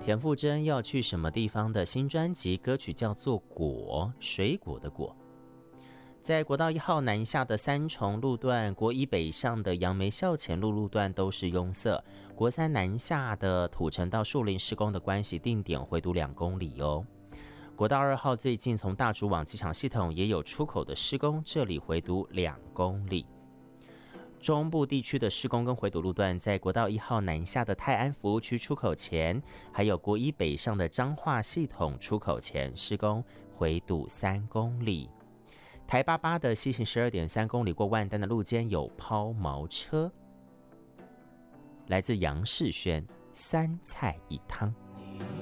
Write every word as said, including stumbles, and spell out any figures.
田馥甄要去什么地方的新专辑，歌曲叫做果，水果的果。在国道一号南下的三重路段，国一北上的杨梅校前路路段都是拥塞，国三南下的土城到树林施工的关系，定点回堵两公里哦。国道二号最近从大竹往机场系统也有出口的施工，这里回堵两公里。中部地区的施工跟回堵路段，在国道一号南下的泰安服务区出口前，还有国一北上的彰化系统出口前施工，回堵三公里。台八八的西行十二点三公里过万丹的路肩有抛锚车。来自杨世轩，三菜一汤。